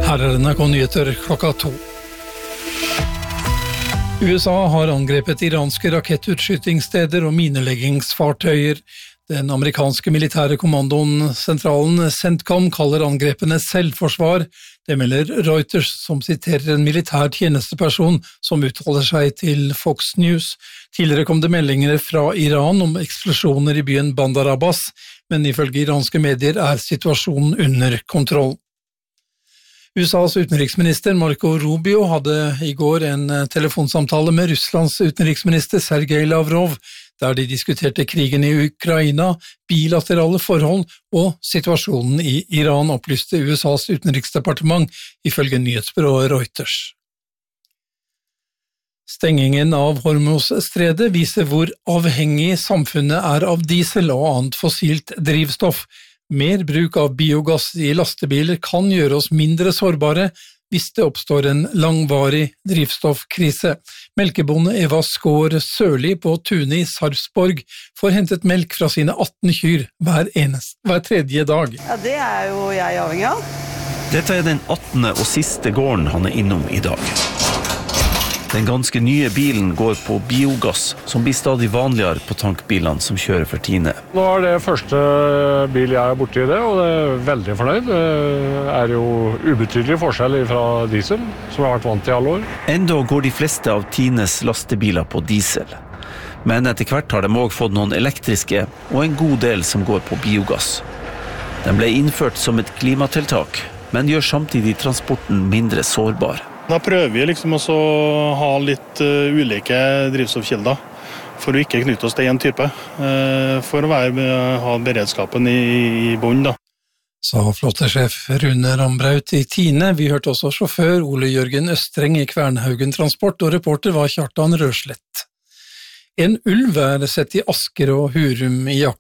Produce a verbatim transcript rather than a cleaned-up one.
Her er N R K-nyheter klokka to. U S A har angrepet iranske rakettutskytingssteder og mineleggingsfartøyer. Den amerikanske militære kommandoen sentralen CENTCOM kaller angrepene selvforsvar. Det melder Reuters, som siterer en militær tjenesteperson som uttaler seg til Fox News. Tidligere kom det meldinger fra Iran om eksplosjoner i byen Bandar Abbas, men ifølge iranske medier er situasjonen under kontroll. U S A's utenriksminister Marco Rubio hadde i går en telefonsamtale med Russlands utenriksminister Sergej Lavrov, der de diskuterte krigen i Ukraina, bilaterale forhold og situasjonen i Iran, opplyste U S A's utenriksdepartement ifølge nyhetsbyrået Reuters. Stengingen av Hormuzstredet viser hvor avhengig samfunnet er av diesel og annet fossilt drivstoff. Mer bruk av biogass i lastebiler kan gjøre oss mindre sårbare hvis det oppstår en langvarig drivstoffkrise. Melkebonde Eva Skår Sørli på Tune i Sarpsborg får hentet melk fra sine atten kyr hver, eneste, hver tredje dag. Ja, det er jo jeg avhengig av. Dette er den attende og siste gården han er innom i dag. Den ganske nye bilen går på biogass, som blir stadig vanligere på tankbilene som kjører for Tine. Nå er det første bil jeg er borte i det, og det er veldig fornøyd. Det er jo ubetydelig forskjell fra diesel, som jeg har vært vant til i alle år. Enda går de fleste av Tines lastebiler på diesel. Men etter hvert har de også fått noen elektriske, og en god del som går på biogass. Den ble innført som et klimatiltak, men gjør samtidig transporten mindre sårbar. Da prøver vi liksom også å ha litt uh, ulike drivstoffkilder for å ikke knytte oss til en type, uh, for å være, ha beredskapen i, i bunn da. Sa flåtesjef Rune Rambraut i Tine. Vi hørte også sjåfør Ole Jørgen Østreng i Kvernhaugen Transport, og reporter var Kjartan Røslett. En ulv er sett i Asker og Hurum i jakt